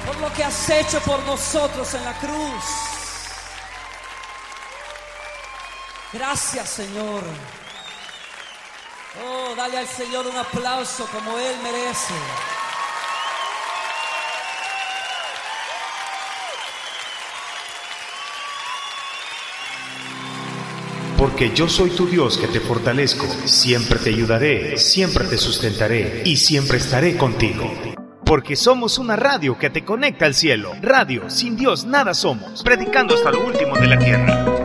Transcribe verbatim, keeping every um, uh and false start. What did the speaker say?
por lo que has hecho por nosotros en la cruz. Gracias, Señor. Oh, dale al Señor un aplauso como Él merece. Porque yo soy tu Dios que te fortalezco, siempre te ayudaré, siempre te sustentaré y siempre estaré contigo. Porque somos una radio que te conecta al cielo. Radio, sin Dios nada somos, predicando hasta lo último de la tierra.